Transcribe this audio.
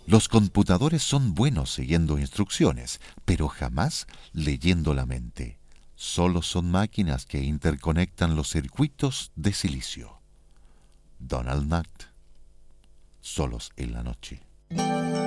Los computadores son buenos siguiendo instrucciones, pero jamás leyendo la mente. Solo son máquinas que interconectan los circuitos de silicio. Donald Knuth. Solos en la noche.